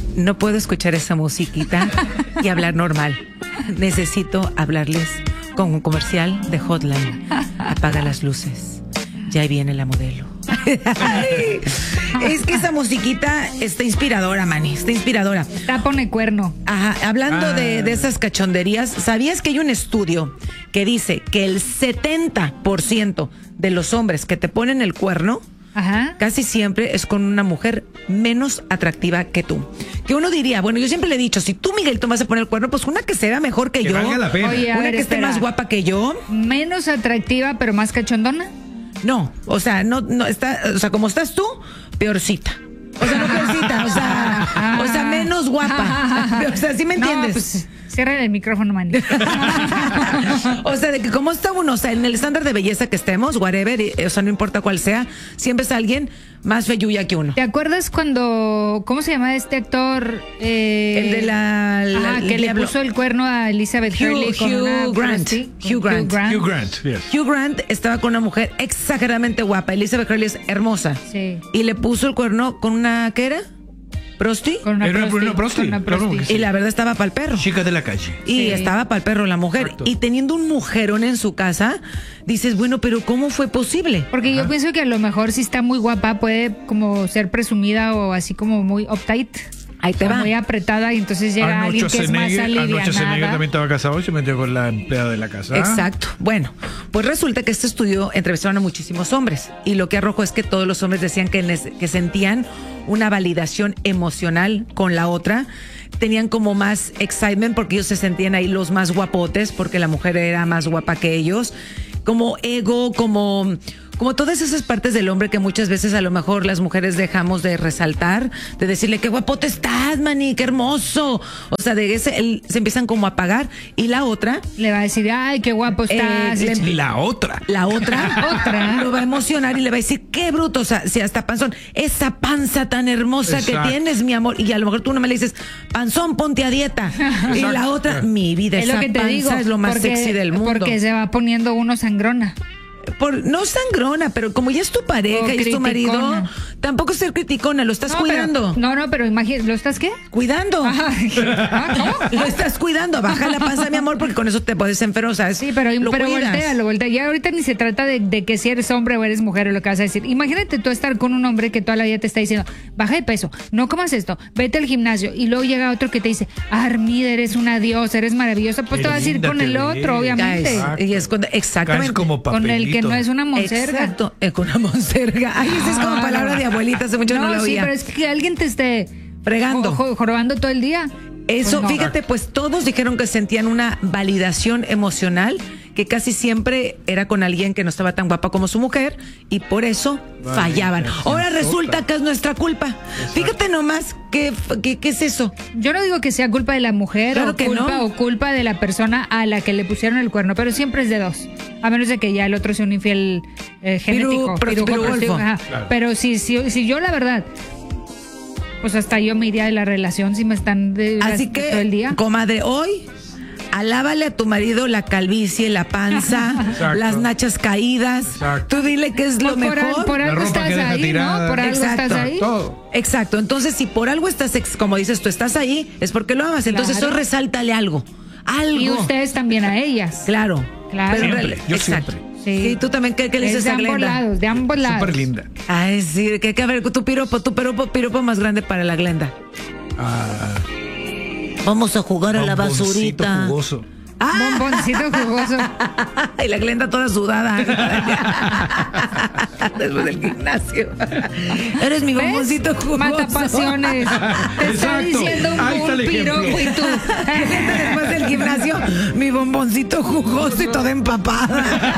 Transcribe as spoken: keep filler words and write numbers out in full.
no puedo escuchar esa musiquita y hablar normal. Necesito hablarles con un comercial de Hotline. Apaga las luces. Ya ahí viene la modelo. Ay, es que esa musiquita está inspiradora, Manny. Está inspiradora. Está pone cuerno. Ajá, hablando Ah. de, de esas cachonderías, ¿sabías que hay un estudio que dice que el setenta por ciento de los hombres que te ponen el cuerno Ajá. casi siempre es con una mujer menos atractiva que tú? Que uno diría, bueno, yo siempre le he dicho, si tú, Miguel, tú vas a poner el cuerno, pues una que se vea mejor que, Que yo. valga la pena. Oye, a Una ver, que esté espera. más guapa que yo. Menos atractiva, pero más cachondona. No, o sea, no, no está, o sea, como estás tú, peorcita. O sea, no peorcita, o sea, o sea, menos guapa. O sea, ¿sí me entiendes? No, pues, cierra el micrófono, man. O sea, de que como está uno, o sea, en el estándar de belleza que estemos, whatever, y- o sea, no importa cuál sea, siempre es alguien más feyuya que uno. ¿Te acuerdas cuando, cómo se llama este actor? Eh, El de la- la- ajá, el que le diablo. puso el cuerno a Elizabeth Hugh- Hurley con Hugh una Grant. prosti- con Hugh Grant. Hugh Grant, yes. Hugh Grant estaba con una mujer exageradamente guapa. Elizabeth Hurley es hermosa. Sí. Y le puso el cuerno con una, ¿qué era? ¿Prosti? Con una Era prosti, una prosti, con una claro prosti. que sí. Y la verdad estaba para el perro. Chica de la calle. Y Sí. estaba para el perro la mujer. Exacto. Y teniendo un mujerón en su casa, dices, bueno, pero ¿cómo fue posible? Porque yo pienso que a lo mejor si está muy guapa puede como ser presumida o así como muy uptight. Ahí te o va. muy apretada y entonces llega alguien que es más Schwarzenegger, Arnold Schwarzenegger alivianada. también estaba casado y se metió con la empleada de la casa. Exacto. Bueno, pues resulta que este estudio entrevistaron a muchísimos hombres y lo que arrojó es que todos los hombres decían que, nes- que sentían una validación emocional con la otra, tenían como más excitement porque ellos se sentían ahí los más guapotes porque la mujer era más guapa que ellos, como ego, como... Como todas esas partes del hombre que muchas veces a lo mejor las mujeres dejamos de resaltar, de decirle qué guapote estás, mani, qué hermoso. O sea, de ese, el- se empiezan como a apagar. Y la otra, Le va a decir, ay, qué guapo estás. Eh, le- La otra. la otra, Otra. lo va a emocionar y le va a decir, qué bruto, o sea, si hasta panzón, esa panza tan hermosa Exacto. que tienes, mi amor. Y a lo mejor tú no me le dices, panzón, ponte a dieta. Y la otra, mi vida, es esa lo que te panza digo. es lo más porque- sexy del mundo. Porque se va poniendo uno sangrona. Por, no sangrona, pero como ya es tu pareja O y es tu marido, criticona. tampoco ser criticona, lo estás No, cuidando. pero- no, no, pero imagínate, ¿lo estás qué? Cuidando. Ay, ah, ¿cómo? Lo estás cuidando, baja la panza, mi amor, porque con eso te puedes enfermar, ¿sabes? Sí, pero, lo pero cuidas. voltea, lo voltea. Ya ahorita ni se trata de, de que si eres hombre o eres mujer o lo que vas a decir. Imagínate tú estar con un hombre que toda la vida te está diciendo, baja de peso, no comas esto, vete al gimnasio. Y luego llega otro que te dice, Armida, eres una diosa, eres maravillosa. Pues Qué te vas a ir linda con te el ves. otro, obviamente. Guys, y es cuando- exactamente. Caes como Con el que papelito. no es una monserga. Exacto, eh, con una monserga. Ay, esa es como Ah, palabra no. de abuelita, hace mucho no, No, la sí, oía. pero es que alguien te esté Fregando. jo- jo- jorobando todo el día. Eso, Pues no. fíjate, pues todos dijeron que sentían una validación emocional que casi siempre era con alguien que no estaba tan guapa como su mujer y por eso Vale, fallaban. ya, Ahora sota. resulta que es nuestra culpa. Fíjate nomás qué, qué, qué es eso. Yo no digo que sea culpa de la mujer Claro o que culpa no. o culpa de la persona a la que le pusieron el cuerno, pero siempre es de dos. A menos de que ya el otro sea un infiel eh, genético. pro- pirujo, pirugolfo. prostigo, ajá. Claro. Pero si, si, si yo la verdad, pues hasta yo me iría de la relación si me están de, Así las- que, todo el día. comadre, hoy alábale a tu marido la calvicie, la panza, Exacto. las nachas caídas. Exacto. Tú dile que es lo Pues por, al- mejor. por La algo ropa estás que deja ahí, tirada. ¿no? Por algo Exacto. estás ahí. Todo. Exacto, entonces si por algo estás, ex- como dices tú, estás ahí, es porque lo amas. Entonces Claro. hoy resáltale algo. Algo. Y ustedes también a ellas. Claro. Claro. Pero en Siempre, realidad- yo exacto. siempre. Sí. Sí, tú también, ¿qué, qué le Es dices de a ambos Glenda? lados, de ambos lados. Súper linda. Ay, sí, que, que a ver, tu piropo, tu piropo, piropo más grande para la Glenda. Ah, Vamos a jugar a la bomboncito basurita. jugoso. Ah, Bomboncito jugoso. y la Glenda toda sudada. Después del gimnasio. Eres mi ¿Ves? bomboncito jugoso. Matapasiones. Te está Exacto. diciendo un, Ahí está un el ejemplo. piropo y tú. Después del gimnasio, mi bomboncito jugoso y toda empapada.